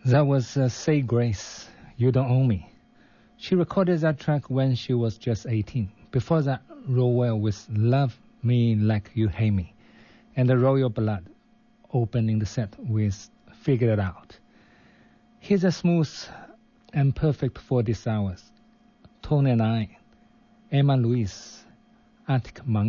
That was Say Grace, You Don't Own Me. She recorded that track when she was just 18. Before that, Rowell with Love Me Like You Hate Me. And the Royal Blood opening the set with Figure It Out. Here's a smooth and perfect for these hours. Tony and I, Emma Louise, Arctic Monkey.